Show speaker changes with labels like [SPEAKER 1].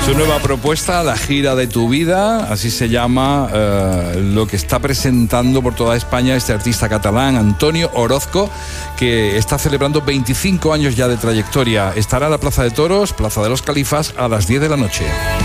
[SPEAKER 1] Su nueva propuesta, La gira de tu vida, así se llama lo que está presentando por toda España este artista catalán, Antonio Orozco, que está celebrando 25 años ya de trayectoria. Estará en la Plaza de Toros, Plaza de los Califas, a las 10 de la noche.